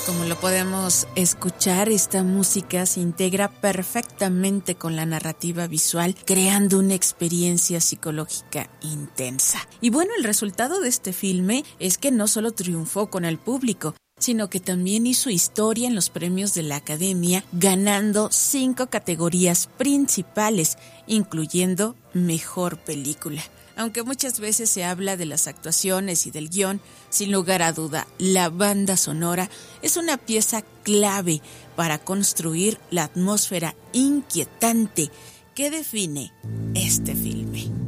Como lo podemos escuchar, esta música se integra perfectamente con la narrativa visual, creando una experiencia psicológica intensa. Y bueno, el resultado de este filme es que no solo triunfó con el público, sino que también hizo historia en los premios de la Academia, ganando 5 categorías principales, incluyendo Mejor Película. Aunque muchas veces se habla de las actuaciones y del guión, sin lugar a duda, la banda sonora es una pieza clave para construir la atmósfera inquietante que define este filme.